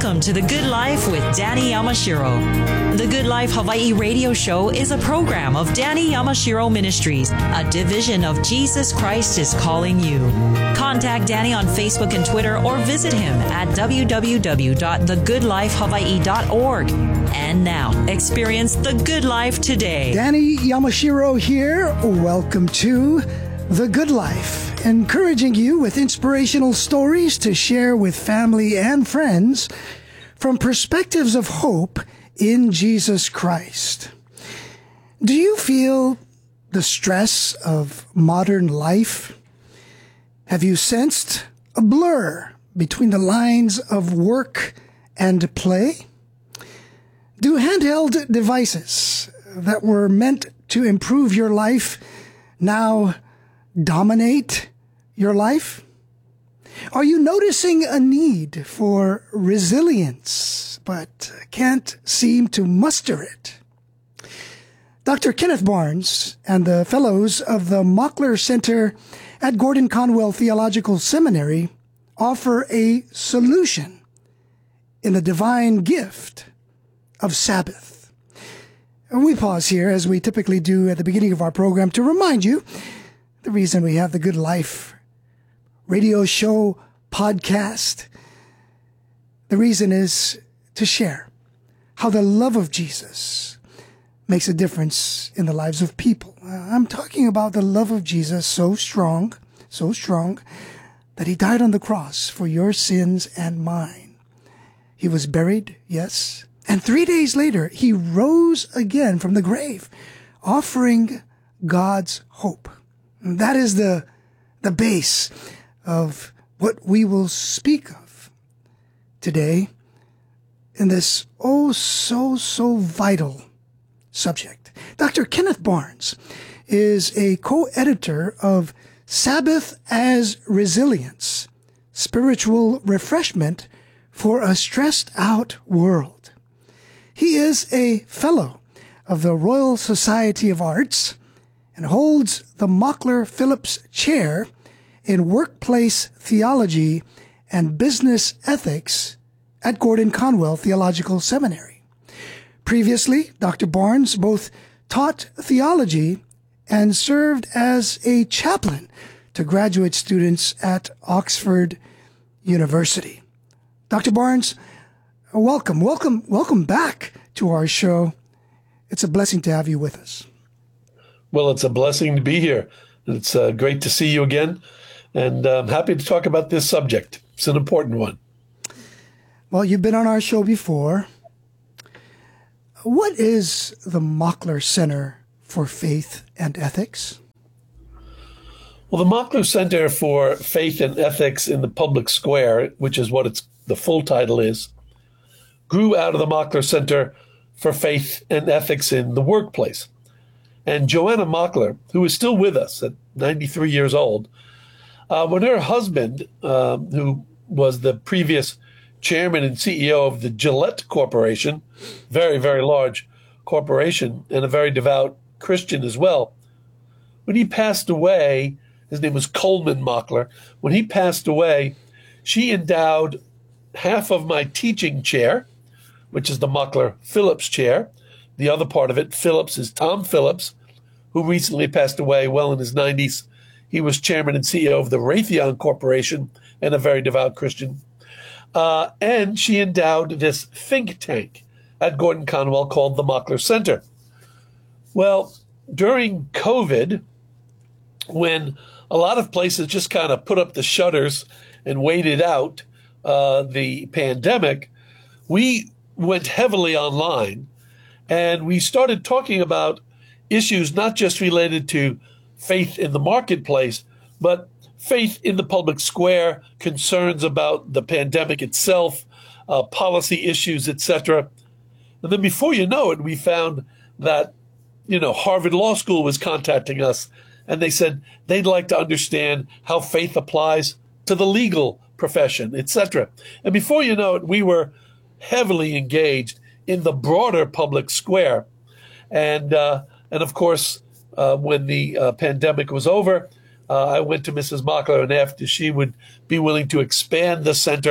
Welcome to The Good Life with Danny Yamashiro. The Good Life Hawaii radio show is a program of Danny Yamashiro Ministries, a division of Jesus Christ is Calling You. Contact Danny on Facebook and Twitter or visit him at www.thegoodlifehawaii.org. And now, experience the good life today. Danny Yamashiro here. Welcome to The Good Life, encouraging you with inspirational stories to share with family and friends from perspectives of hope in Jesus Christ. Do you feel the stress of modern life? Have you sensed a blur between the lines of work and play? Do handheld devices that were meant to improve your life now dominate your life? Are you noticing a need for resilience, but can't seem to muster it? Dr. Kenneth Barnes and the fellows of the Mockler Center at Gordon Conwell Theological Seminary offer a solution in the divine gift of Sabbath. And we pause here, as we typically do at the beginning of our program, to remind you the reason we have the Good Life radio show podcast. The reason is to share how the love of Jesus makes a difference in the lives of people. I'm talking about the love of Jesus so strong that he died on the cross for your sins and mine. He was buried, yes, and 3 days later he rose again from the grave, offering God's hope. And that is the base of what we will speak of today in this so vital subject. Dr. Kenneth Barnes is a co-editor of Sabbath as Resilience, Spiritual Refreshment for a Stressed Out World. He is a fellow of the Royal Society of Arts and holds the Mockler Phillips Chair in Workplace Theology and Business Ethics at Gordon Conwell Theological Seminary. Previously, Dr. Barnes both taught theology and served as a chaplain to graduate students at Oxford University. Dr. Barnes, welcome back to our show. It's a blessing to have you with us. Well, it's a blessing to be here. It's great to see you again, and I'm happy to talk about this subject. It's an important one. Well, you've been on our show before. What is the Mockler Center for Faith and Ethics? Well, the Mockler Center for Faith and Ethics in the Public Square, which is what the full title is, grew out of the Mockler Center for Faith and Ethics in the Workplace. And Joanna Mockler, who is still with us at 93 years old, when her husband, who was the previous chairman and CEO of the Gillette Corporation, very, very large corporation, and a very devout Christian as well, when he passed away, his name was Coleman Mockler. When he passed away, she endowed half of my teaching chair, which is the Mockler Phillips chair. The other part of it, Phillips, is Tom Phillips, who recently passed away well in his 90s. He was chairman and CEO of the Raytheon Corporation and a very devout Christian. And she endowed this think tank at Gordon Conwell called the Mockler Center. Well, during COVID, when a lot of places just kind of put up the shutters and waited out the pandemic, we went heavily online. And we started talking about issues not just related to faith in the marketplace, but faith in the public square, concerns about the pandemic itself, policy issues, etc. And then before you know it, we found that, Harvard Law School was contacting us, and they said they'd like to understand how faith applies to the legal profession, etc. And before you know it, we were heavily engaged in the broader public square. And of course, when the pandemic was over, I went to Mrs. Mockler and asked if she would be willing to expand the center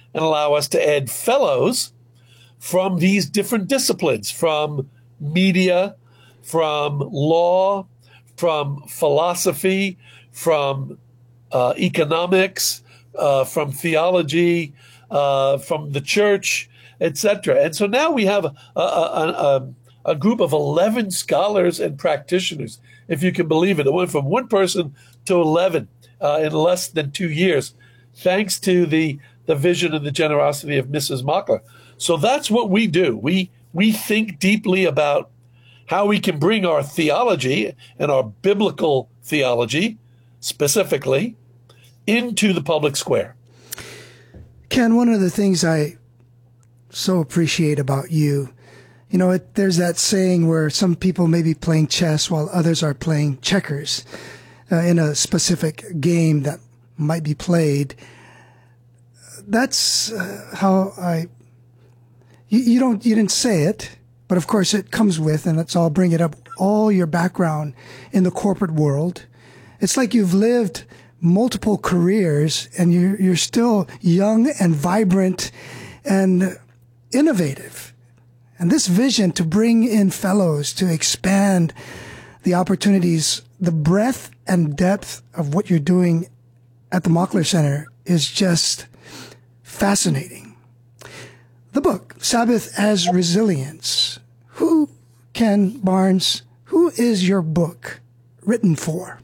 and allow us to add fellows from these different disciplines, from media, from law, from philosophy, from economics, from theology, from the church, etc. And so now we have a group of 11 scholars and practitioners, if you can believe it. It went from one person to 11 in less than 2 years, thanks to the vision and the generosity of Mrs. Mockler. So that's what we do. We think deeply about how we can bring our theology and our biblical theology specifically into the public square. Ken, one of the things I so appreciate about you, there's that saying where some people may be playing chess while others are playing checkers in a specific game that might be played. That's how you didn't say it, but of course it comes with, and I'll bring it up, all your background in the corporate world. It's like you've lived multiple careers and you're still young and vibrant and innovative. And this vision to bring in fellows, to expand the opportunities, the breadth and depth of what you're doing at the Mockler Center is just fascinating. The book, Sabbath as Resilience. Ken Barnes, who is your book written for?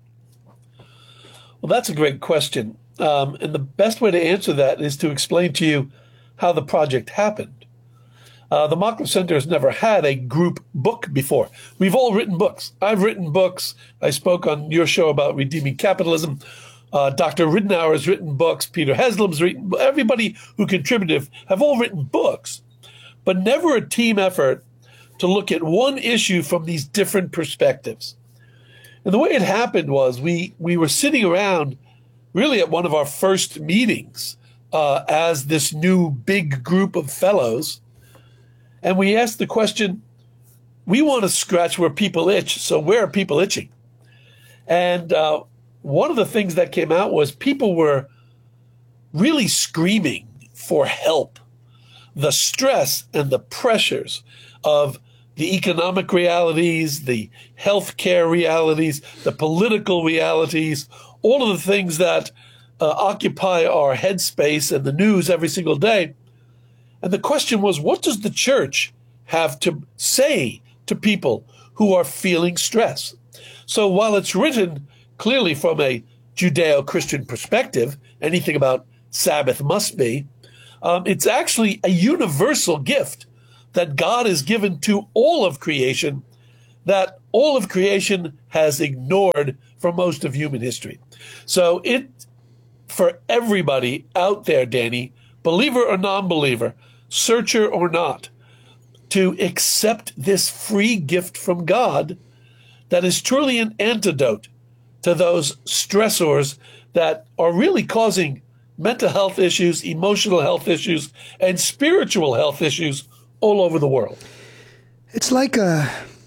Well, that's a great question. And the best way to answer that is to explain to you how the project happened. The Mockler Center has never had a group book before. We've all written books. I've written books. I spoke on your show about redeeming capitalism. Dr. Ridenour has written books. Peter Haslam's written. Everybody who contributed have all written books, but never a team effort to look at one issue from these different perspectives. And the way it happened was we were sitting around really at one of our first meetings as this new big group of fellows. And we asked the question, we want to scratch where people itch. So where are people itching? And one of the things that came out was people were really screaming for help. The stress and the pressures of the economic realities, the healthcare realities, the political realities, all of the things that occupy our headspace and the news every single day. And the question was, what does the church have to say to people who are feeling stress? So while it's written clearly from a Judeo-Christian perspective, anything about Sabbath must be, it's actually a universal gift that God has given to all of creation, that all of creation has ignored for most of human history. So it, for everybody out there, Danny, believer or non-believer, searcher or not, to accept this free gift from God that is truly an antidote to those stressors that are really causing mental health issues, emotional health issues, and spiritual health issues all over the world. It's like a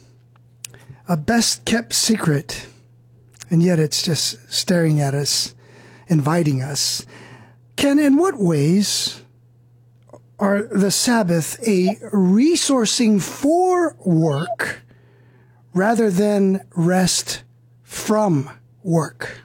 best-kept secret, and yet it's just staring at us, inviting us. Ken, in what ways are the Sabbath a resourcing for work rather than rest from work?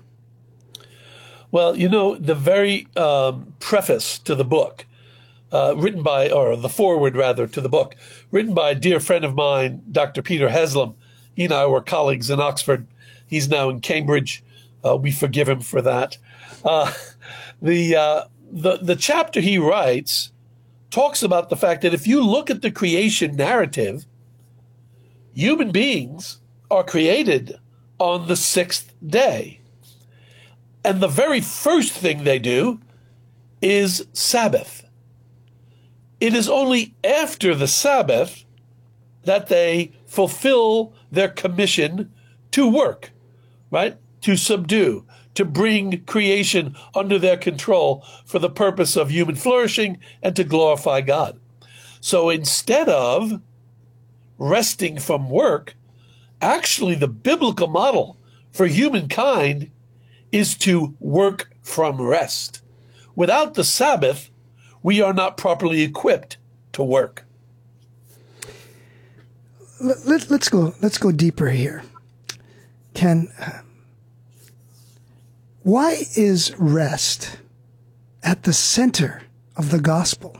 Well, the very preface to the book, written by, or the foreword rather, to the book, written by a dear friend of mine, Dr. Peter Haslam. He and I were colleagues in Oxford. He's now in Cambridge. We forgive him for that. The chapter he writes talks about the fact that if you look at the creation narrative, human beings are created on the sixth day. And the very first thing they do is Sabbath. It is only after the Sabbath that they fulfill their commission to work, right? To subdue, to bring creation under their control for the purpose of human flourishing and to glorify God. So instead of resting from work, actually the biblical model for humankind is to work from rest. Without the Sabbath, we are not properly equipped to work. Let's go deeper here. Ken, why is rest at the center of the gospel?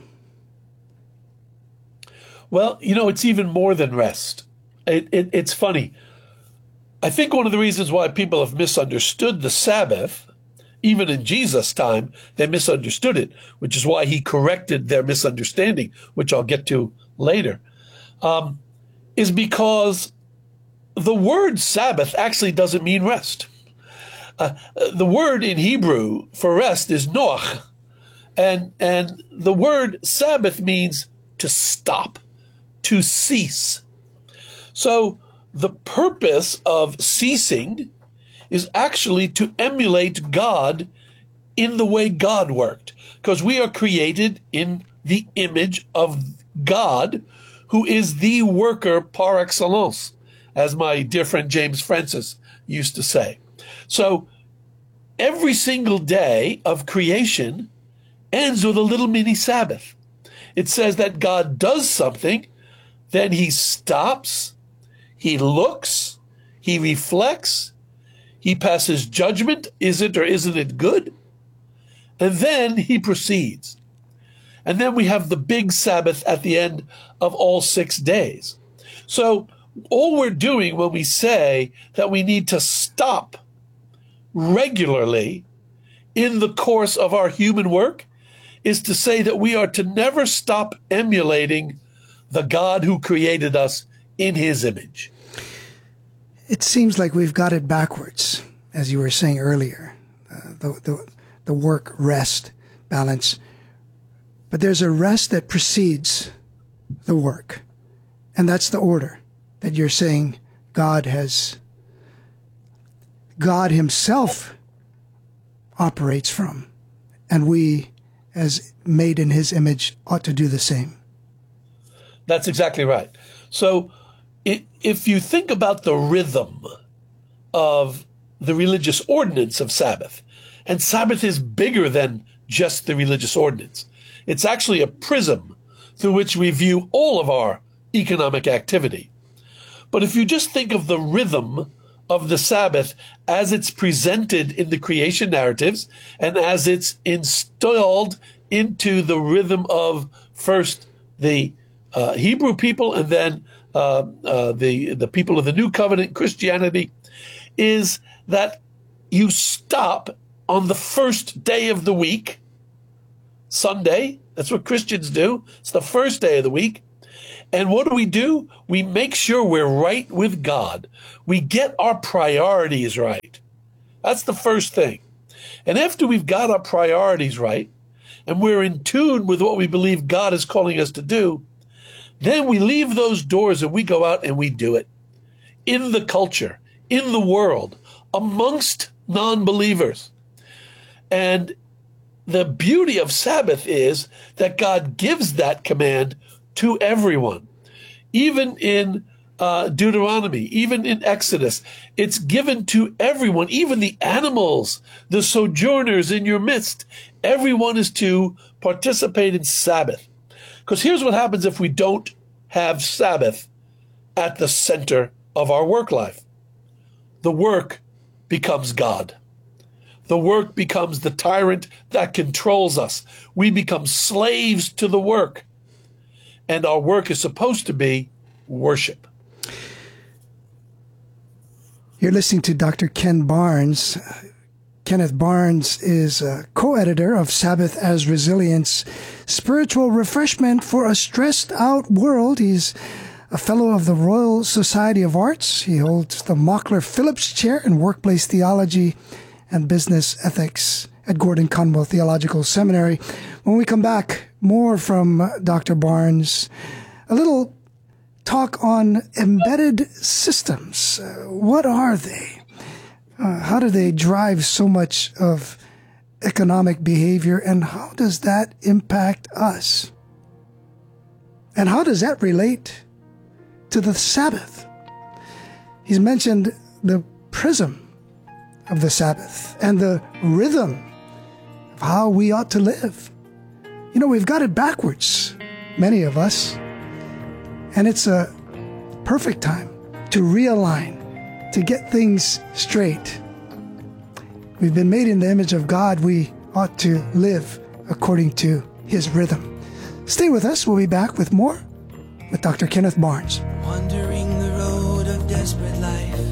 Well, it's even more than rest. It's funny. I think one of the reasons why people have misunderstood the Sabbath, even in Jesus' time, they misunderstood it, which is why he corrected their misunderstanding, which I'll get to later, is because the word Sabbath actually doesn't mean rest. The word in Hebrew for rest is noach, and the word Sabbath means to stop, to cease. So the purpose of ceasing is actually to emulate God in the way God worked, because we are created in the image of God, who is the worker par excellence, as my dear friend James Francis used to say. So every single day of creation ends with a little mini Sabbath. It says that God does something, then he stops, he looks, he reflects, he passes judgment, is it or isn't it good? And then he proceeds. And then we have the big Sabbath at the end of all 6 days. So all we're doing when we say that we need to stop regularly in the course of our human work is to say that we are to never stop emulating the God who created us in his image. It seems like we've got it backwards, as you were saying earlier, the work, rest, balance. But there's a rest that precedes the work. And that's the order that you're saying God himself operates from. And we, as made in his image, ought to do the same. That's exactly right. So if you think about the rhythm of the religious ordinance of Sabbath, and Sabbath is bigger than just the religious ordinance. It's actually a prism through which we view all of our economic activity. But if you just think of the rhythm of the Sabbath as it's presented in the creation narratives and as it's installed into the rhythm of first the Hebrew people and then the people of the New Covenant, Christianity, is that you stop on the first day of the week, Sunday. That's what Christians do. It's the first day of the week. And what do? We make sure we're right with God. We get our priorities right. That's the first thing. And after we've got our priorities right, and we're in tune with what we believe God is calling us to do, then we leave those doors and we go out and we do it. In the culture, in the world, amongst non-believers. And the beauty of Sabbath is that God gives that command to everyone. Even in Deuteronomy, even in Exodus, it's given to everyone, even the animals, the sojourners in your midst. Everyone is to participate in Sabbath. Because here's what happens if we don't have Sabbath at the center of our work life. The work becomes God. The work becomes the tyrant that controls us. We become slaves to the work. And our work is supposed to be worship. You're listening to Dr. Ken Barnes. Kenneth Barnes is a co-editor of Sabbath as Resilience, Spiritual Refreshment for a Stressed Out World. He's a fellow of the Royal Society of Arts. He holds the Mockler Phillips Chair in Workplace Theology and Business Ethics at Gordon Conwell Theological Seminary. When we come back, more from Dr. Barnes, a little talk on embedded systems. What are they? How do they drive so much of economic behavior, and how does that impact us? And how does that relate to the Sabbath? He's mentioned the prism of the Sabbath and the rhythm of how we ought to live. You know, we've got it backwards, many of us. And it's a perfect time to realign, to get things straight. We've been made in the image of God. We ought to live according to His rhythm. Stay with us. We'll be back with more with Dr. Kenneth Barnes. Wandering the road of desperate life,